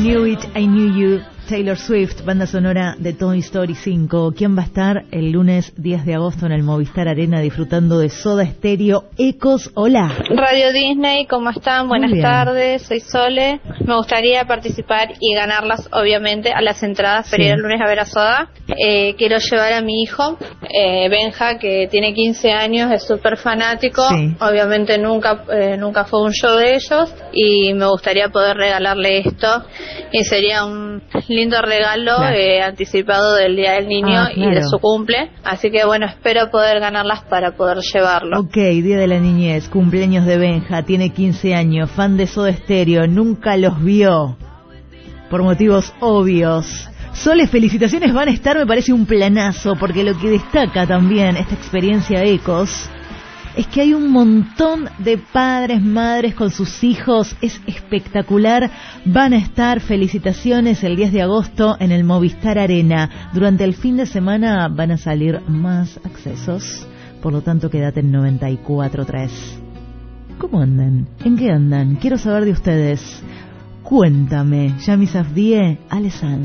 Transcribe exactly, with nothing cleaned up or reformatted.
Knew It, I Knew You, Taylor Swift, banda sonora de Toy Story cinco. ¿Quién va a estar el lunes diez de agosto en el Movistar Arena disfrutando de Soda Stereo? Ecos, hola. Radio Disney, ¿cómo están? Buenas tardes, soy Sole. Me gustaría participar y ganarlas, obviamente, a las entradas para sí. ir el lunes a ver a Soda. Eh, quiero llevar a mi hijo, eh, Benja, que tiene quince años, es súper fanático. Sí. Obviamente nunca, eh, nunca fue un show de ellos y me gustaría poder regalarle esto. Y sería un lindo regalo claro. eh, anticipado del Día del Niño ah, claro. y de su cumple, así que bueno, espero poder ganarlas para poder llevarlo. Ok, Día de la Niñez, cumpleaños de Benja, tiene quince años, fan de Soda Stereo, nunca los vio, por motivos obvios. Sole, felicitaciones, van a estar, me parece un planazo, porque lo que destaca también esta experiencia Ecos es que hay un montón de padres, madres con sus hijos, es espectacular. Van a estar, felicitaciones, el diez de agosto en el Movistar Arena. Durante el fin de semana van a salir más accesos, por lo tanto quédate en noventa y cuatro punto tres. ¿Cómo andan? ¿En qué andan? Quiero saber de ustedes. Cuéntame, Yami Safdie, Alessandra.